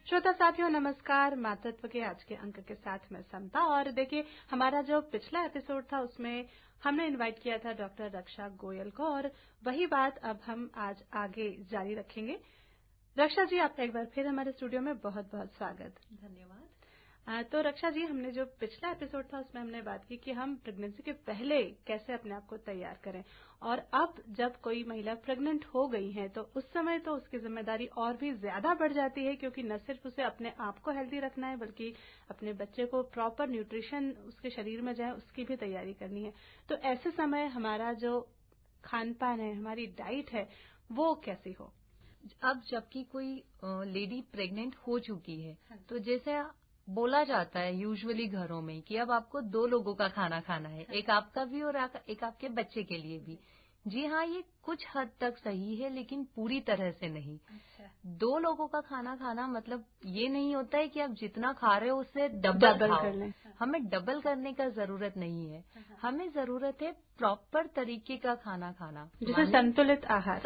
श्रोता साथियों नमस्कार। मातृत्व के आज के अंक के साथ मैं समता। और देखिए, हमारा जो पिछला एपिसोड था उसमें हमने इनवाइट किया था डॉक्टर रक्षा गोयल को, और वही बात अब हम आज आगे जारी रखेंगे। रक्षा जी, आपका एक बार फिर हमारे स्टूडियो में बहुत बहुत स्वागत। धन्यवाद। तो रक्षा जी, हमने जो पिछला एपिसोड था उसमें हमने बात की कि हम प्रेगनेंसी के पहले कैसे अपने आप को तैयार करें, और अब जब कोई महिला प्रेग्नेंट हो गई है तो उस समय तो उसकी जिम्मेदारी और भी ज्यादा बढ़ जाती है, क्योंकि न सिर्फ उसे अपने आप को हेल्दी रखना है बल्कि अपने बच्चे को प्रॉपर न्यूट्रिशन उसके शरीर में जाए उसकी भी तैयारी करनी है। तो ऐसे समय हमारा जो खान पान है, हमारी डाइट है, वो कैसी हो? अब जबकि कोई लेडी प्रेग्नेंट हो चुकी है तो जैसे बोला जाता है यूजुअली घरों में कि अब आपको 2 लोगों का खाना खाना है, एक आपका भी और एक आपके बच्चे के लिए भी। जी हाँ, ये कुछ हद तक सही है लेकिन पूरी तरह से नहीं। 2 लोगों का खाना खाना मतलब ये नहीं होता है कि आप जितना खा रहे हो उससे डबल कर लें। हमें डबल करने का जरूरत नहीं है। हमें जरूरत है प्रॉपर तरीके का खाना खाना, जिसे संतुलित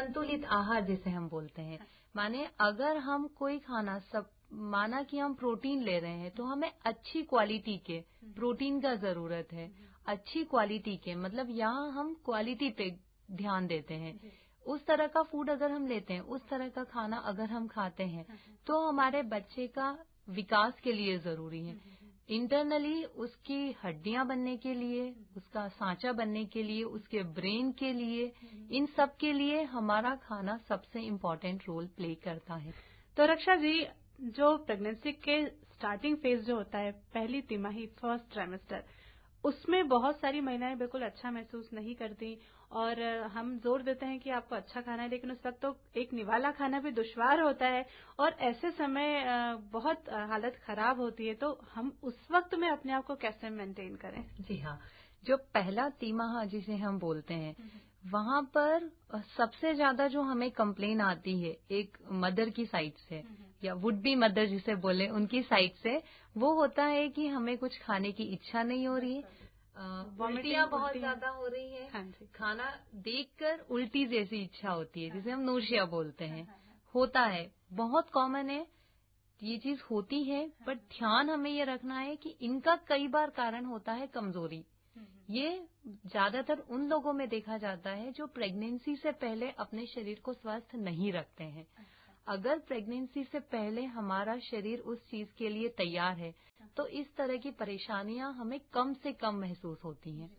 आहार जिसे हम बोलते हैं। माने अगर हम कोई खाना माना कि हम प्रोटीन ले रहे हैं तो हमें अच्छी क्वालिटी के प्रोटीन का जरूरत है। अच्छी क्वालिटी के मतलब यहाँ हम क्वालिटी पे ध्यान देते हैं। उस तरह का फूड अगर हम लेते हैं, उस तरह का खाना अगर हम खाते हैं तो हमारे बच्चे का विकास के लिए जरूरी है। इंटरनली उसकी हड्डियां बनने के लिए, उसका सांचा बनने के लिए, उसके ब्रेन के लिए, इन सब के लिए हमारा खाना सबसे इम्पोर्टेंट रोल प्ले करता है। तो रक्षा जी, जो प्रेगनेंसी के स्टार्टिंग फेज जो होता है, पहली तिमाही, फर्स्ट ट्राइमेस्टर, उसमें बहुत सारी महिलाएं बिल्कुल अच्छा महसूस नहीं करती, और हम जोर देते हैं कि आपको अच्छा खाना है, लेकिन उस वक्त तो एक निवाला खाना भी दुश्वार होता है और ऐसे समय बहुत हालत खराब होती है। तो हम उस वक्त में अपने आप को कैसे मेंटेन करें? जी हाँ, जो पहला तिमाही जिसे हम बोलते हैं, वहाँ पर सबसे ज्यादा जो हमें कंप्लेन आती है एक मदर की साइड से या वुड बी मदर जिसे बोले उनकी साइड से, वो होता है कि हमें कुछ खाने की इच्छा नहीं हो रही है, उल्टियाँ बहुत ज्यादा हो रही है। हाँ, खाना देखकर उल्टी जैसी इच्छा होती है, जिसे हम नोशिया बोलते हैं। होता है, बहुत कॉमन है, ये चीज होती है। बट ध्यान हमें ये रखना है कि इनका कई बार कारण होता है कमजोरी। ये ज्यादातर उन लोगों में देखा जाता है जो प्रेगनेंसी से पहले अपने शरीर को स्वस्थ नहीं रखते हैं। अगर प्रेगनेंसी से पहले हमारा शरीर उस चीज के लिए तैयार है तो इस तरह की परेशानियां हमें कम से कम महसूस होती हैं।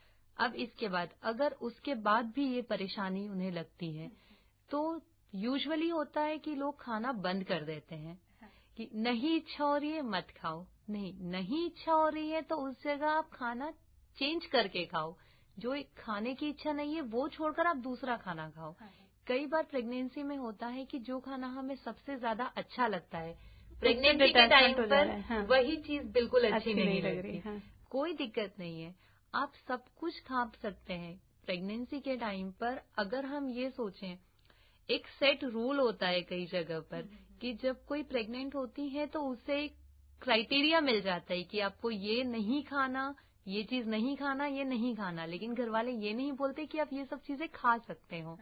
अब इसके बाद अगर उसके बाद भी ये परेशानी उन्हें लगती है तो यूजुअली होता है कि लोग खाना बंद कर देते हैं कि नहीं इच्छा हो रही है मत खाओ, नहीं इच्छा हो रही है तो उस जगह आप खाना चेंज करके खाओ। जो खाने की इच्छा नहीं है वो छोड़कर आप दूसरा खाना खाओ। कई बार प्रेगनेंसी में होता है कि जो खाना हमें सबसे ज्यादा अच्छा लगता है प्रेगनेंसी के टाइम पर वही चीज बिल्कुल अच्छी नहीं लग रही। कोई दिक्कत नहीं है, आप सब कुछ खा सकते हैं प्रेगनेंसी के टाइम पर। अगर हम ये सोचें, एक सेट रूल होता है कई जगह पर कि जब कोई प्रेग्नेंट होती है तो उसे एक क्राइटेरिया मिल जाता है कि आपको ये नहीं खाना, ये चीज नहीं खाना, ये नहीं खाना। लेकिन घर वाले ये नहीं बोलते कि आप ये सब चीजें खा सकते हो।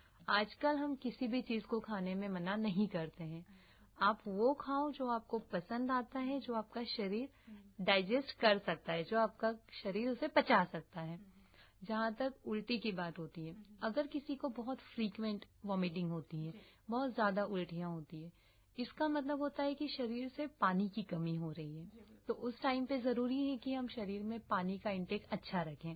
आजकल हम किसी भी चीज को खाने में मना नहीं करते हैं। आप वो खाओ जो आपको पसंद आता है, जो आपका शरीर डाइजेस्ट कर सकता है, जो आपका शरीर उसे पचा सकता है। जहाँ तक उल्टी की बात होती है, अगर किसी को बहुत फ्रीक्वेंट वॉमिटिंग होती है, बहुत ज्यादा उल्टियाँ होती है, इसका मतलब होता है कि शरीर से पानी की कमी हो रही है। तो उस टाइम पे जरूरी है कि हम शरीर में पानी का इंटेक अच्छा रखें।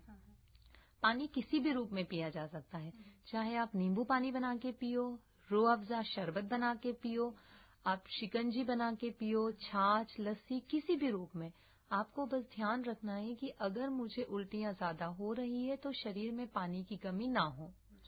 पानी किसी भी रूप में पिया जा सकता है, चाहे आप नींबू पानी बना के पियो, रूह अफ़ज़ा शरबत बना के पियो, आप शिकंजी बना के पियो, छाछ, लस्सी, किसी भी रूप में। आपको बस ध्यान रखना है कि अगर मुझे उल्टियाँ ज्यादा हो रही है तो शरीर में पानी की कमी ना हो।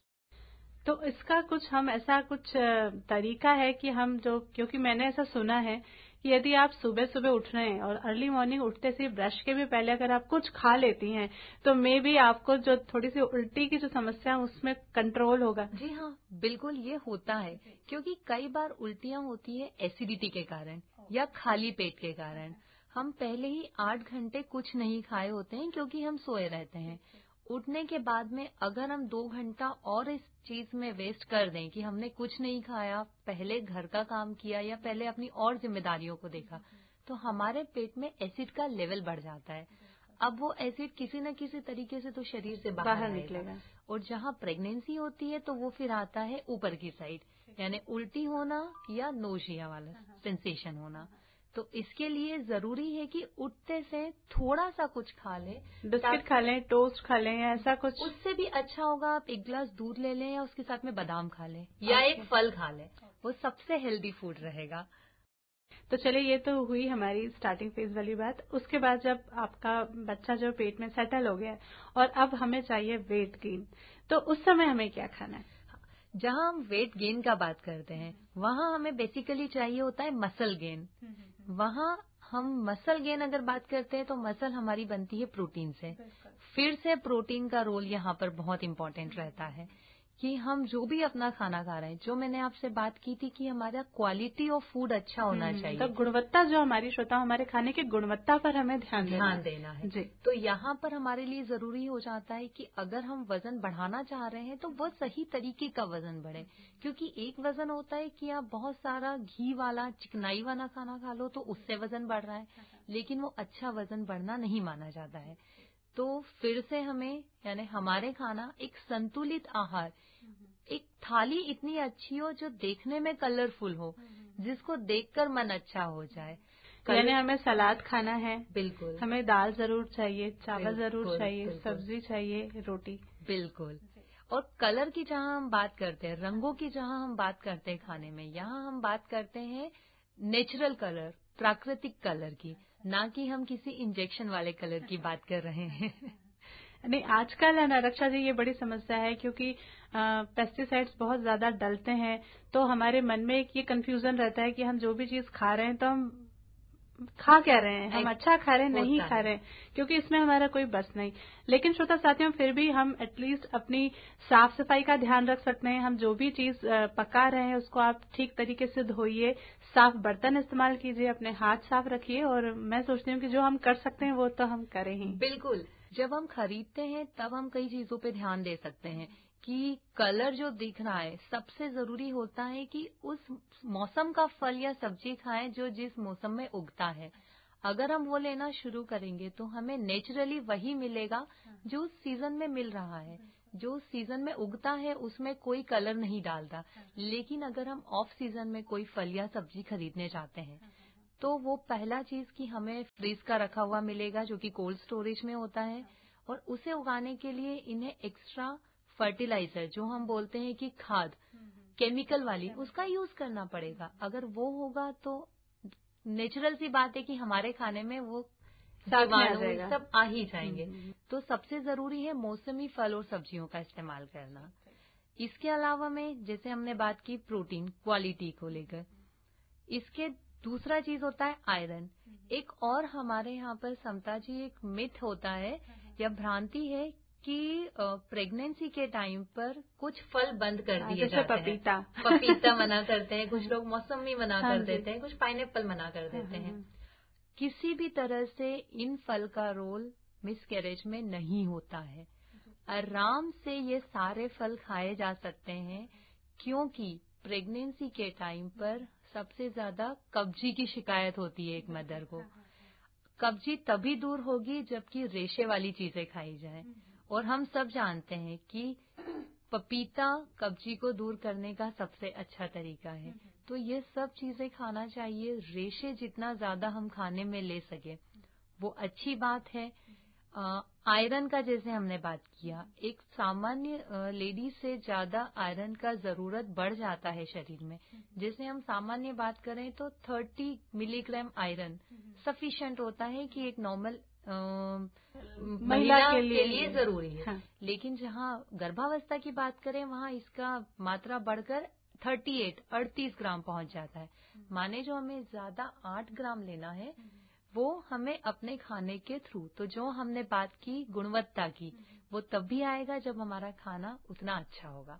तो इसका कुछ हम ऐसा कुछ तरीका है कि हम जो, क्योंकि मैंने ऐसा सुना है कि यदि आप सुबह सुबह उठ रहे हैं और अर्ली मॉर्निंग उठते से ब्रश के भी पहले अगर आप कुछ खा लेती हैं तो मे बी आपको जो थोड़ी सी उल्टी की जो समस्या है उसमें कंट्रोल होगा। जी हाँ, बिल्कुल ये होता है, क्योंकि कई बार उल्टियाँ होती है एसिडिटी के कारण या खाली पेट के कारण। हम पहले ही 8 घंटे कुछ नहीं खाए होते हैं क्योंकि हम सोए रहते हैं। उठने के बाद में अगर हम 2 घंटा और इस चीज में वेस्ट कर दें कि हमने कुछ नहीं खाया, पहले घर का काम किया या पहले अपनी और जिम्मेदारियों को देखा, तो हमारे पेट में एसिड का लेवल बढ़ जाता है। अब वो एसिड किसी न किसी तरीके से तो शरीर से बाहर निकलेगा, और जहाँ प्रेगनेंसी होती है तो वो फिर आता है ऊपर की साइड, यानी उल्टी होना या नोशिया वाला सेंसेशन होना। तो इसके लिए जरूरी है कि उठते से थोड़ा सा कुछ खा लें, बिस्किट खा लें, टोस्ट खा लें या ऐसा कुछ। उससे भी अच्छा होगा आप एक गिलास दूध ले लें या उसके साथ में बादाम खा लें या एक फल खा लें, वो सबसे हेल्दी फूड रहेगा। तो चलिए, ये तो हुई हमारी स्टार्टिंग फेज वाली बात। उसके बाद जब आपका बच्चा जो पेट में सेटल हो गया और अब हमें चाहिए वेट गेन, तो उस समय हमें क्या खाना है? जहाँ हम वेट गेन का बात करते हैं वहाँ हमें बेसिकली चाहिए होता है मसल गेन। वहाँ हम मसल गेन अगर बात करते हैं तो मसल हमारी बनती है प्रोटीन से। फिर से प्रोटीन का रोल यहाँ पर बहुत इम्पोर्टेंट रहता है कि हम जो भी अपना खाना खा रहे हैं, जो मैंने आपसे बात की थी कि हमारा क्वालिटी ऑफ फूड अच्छा होना चाहिए, तो गुणवत्ता, जो हमारी श्रोता, हमारे खाने की गुणवत्ता पर हमें ध्यान देना है जी। तो यहाँ पर हमारे लिए जरूरी हो जाता है कि अगर हम वजन बढ़ाना चाह रहे हैं तो वो सही तरीके का वजन बढ़े, क्योंकि एक वजन होता है कि आप बहुत सारा घी वाला चिकनाई वाला खाना खा लो तो उससे वजन बढ़ रहा है, लेकिन वो अच्छा वजन बढ़ना नहीं माना जाता है। तो फिर से हमें, यानी हमारे खाना एक संतुलित आहार, एक थाली इतनी अच्छी हो जो देखने में कलरफुल हो, जिसको देखकर मन अच्छा हो जाए। यानी हमें सलाद खाना है, बिल्कुल, हमें दाल जरूर चाहिए, चावल जरूर चाहिए, सब्जी चाहिए, रोटी, बिल्कुल। और कलर की जहाँ हम बात करते हैं, रंगों की जहाँ हम बात करते हैं खाने में, यहाँ हम बात करते हैं नेचुरल कलर, प्राकृतिक कलर की, ना कि हम किसी इंजेक्शन वाले कलर की बात कर रहे हैं। नहीं, आजकल है ना रक्षा जी, ये बड़ी समस्या है क्योंकि पेस्टिसाइड्स बहुत ज्यादा डलते हैं, तो हमारे मन में एक ये कंफ्यूजन रहता है कि हम जो भी चीज खा रहे हैं तो हम खा क्या रहे हैं, हम अच्छा खा रहे हैं नहीं खा रहे हैं, क्योंकि इसमें हमारा कोई बस नहीं। लेकिन श्रोता साथियों, फिर भी हम एटलीस्ट अपनी साफ सफाई का ध्यान रख सकते हैं। हम जो भी चीज पका रहे हैं उसको आप ठीक तरीके से धोइए, साफ बर्तन इस्तेमाल कीजिए, अपने हाथ साफ रखिए, और मैं सोचती हूँ कि जो हम कर सकते हैं वो तो हम करें ही। बिल्कुल, जब हम खरीदते हैं तब हम कई चीजों पे ध्यान दे सकते हैं कि कलर जो दिख रहा है, सबसे जरूरी होता है कि उस मौसम का फल या सब्जी खाएं जो जिस मौसम में उगता है। अगर हम वो लेना शुरू करेंगे तो हमें नेचुरली वही मिलेगा जो उस सीजन में मिल रहा है। जो सीजन में उगता है उसमें कोई कलर नहीं डालता, लेकिन अगर हम ऑफ सीजन में कोई फल या सब्जी खरीदने जाते हैं तो वो पहला चीज कि हमें फ्रीज का रखा हुआ मिलेगा जो कि कोल्ड स्टोरेज में होता है, और उसे उगाने के लिए इन्हें एक्स्ट्रा फर्टिलाइजर, जो हम बोलते हैं कि खाद, केमिकल वाली, उसका यूज करना पड़ेगा। अगर वो होगा तो नेचुरल सी बात है कि हमारे खाने में वो जीवाणु सब आ ही जाएंगे। तो सबसे जरूरी है मौसमी फल और सब्जियों का इस्तेमाल करना। इसके अलावा में, जैसे हमने बात की प्रोटीन क्वालिटी को लेकर, इसके दूसरा चीज होता है आयरन। एक और हमारे यहाँ पर समता जी एक मिथ होता है या भ्रांति है कि प्रेगनेंसी के टाइम पर कुछ फल बंद कर दिए जाते हैं। पपीता मना करते हैं, कुछ लोग मौसमी मना कर देते हैं, कुछ पाइनएप्पल मना कर देते हैं। किसी भी तरह से इन फल का रोल मिसकैरेज में नहीं होता है। आराम से ये सारे फल खाए जा सकते हैं, क्योंकि प्रेगनेंसी के टाइम पर सबसे ज्यादा कब्जी की शिकायत होती है एक मदर को। कब्जी तभी दूर होगी जबकि रेशे वाली चीजें खाई जाएं, और हम सब जानते हैं कि पपीता कब्जी को दूर करने का सबसे अच्छा तरीका है। तो ये सब चीजें खाना चाहिए। रेशे जितना ज्यादा हम खाने में ले सके वो अच्छी बात है। आयरन का जैसे हमने बात किया, एक सामान्य लेडी से ज्यादा आयरन का जरूरत बढ़ जाता है शरीर में। जैसे हम सामान्य बात करें तो 30 मिलीग्राम आयरन सफिशिएंट होता है कि एक नॉर्मल महिला के लिए जरूरी है। हाँ। लेकिन जहाँ गर्भावस्था की बात करें वहाँ इसका मात्रा बढ़कर 38 ग्राम पहुंच जाता है। माने जो हमें ज्यादा 8 ग्राम लेना है वो हमें अपने खाने के थ्रू, तो जो हमने बात की गुणवत्ता की, वो तब भी आएगा जब हमारा खाना उतना अच्छा होगा।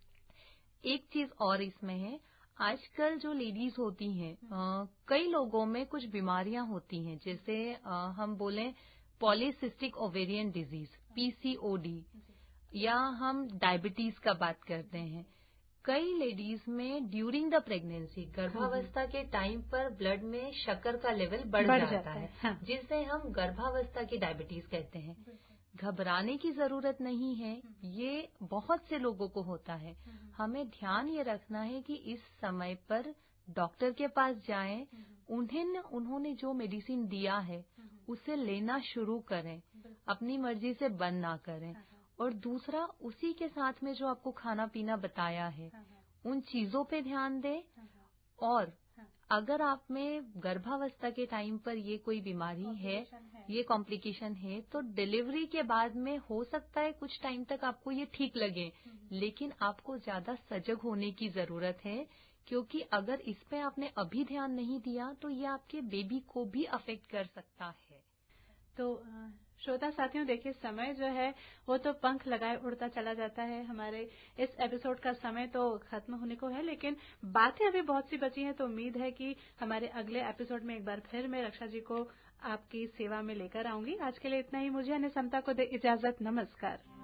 एक चीज और इसमें है, आजकल जो लेडीज होती हैं, कई लोगों में कुछ बीमारियां होती हैं, जैसे हम बोलें पॉलीसिस्टिक ओवेरियन डिजीज, PCOD। या हम डायबिटीज का बात करते हैं, कई लेडीज में ड्यूरिंग द प्रेगनेंसी गर्भावस्था के टाइम पर ब्लड में शक्कर का लेवल बढ़ जाता है, हाँ। जिसे हम गर्भावस्था की डायबिटीज कहते हैं। घबराने की जरूरत नहीं है, ये बहुत से लोगों को होता है। हमें ध्यान ये रखना है कि इस समय पर डॉक्टर के पास जाएं, उन्होंने जो मेडिसिन दिया है उसे लेना शुरू करें, अपनी मर्जी से बंद ना करें। और दूसरा, उसी के साथ में जो आपको खाना पीना बताया है उन चीजों पे ध्यान दें। और अगर आप में गर्भावस्था के टाइम पर ये कोई बीमारी है, ये कॉम्प्लिकेशन है, तो डिलीवरी के बाद में हो सकता है कुछ टाइम तक आपको ये ठीक लगे, लेकिन आपको ज्यादा सजग होने की जरूरत है, क्योंकि अगर इस पे आपने अभी ध्यान नहीं दिया तो ये आपके बेबी को भी अफेक्ट कर सकता है। तो श्रोता साथियों, देखिए समय जो है वो तो पंख लगाए उड़ता चला जाता है। हमारे इस एपिसोड का समय तो खत्म होने को है, लेकिन बातें अभी बहुत सी बची हैं। तो उम्मीद है कि हमारे अगले एपिसोड में एक बार फिर मैं रक्षा जी को आपकी सेवा में लेकर आऊंगी। आज के लिए इतना ही। मुझे यानी समता को दे इजाजत। नमस्कार।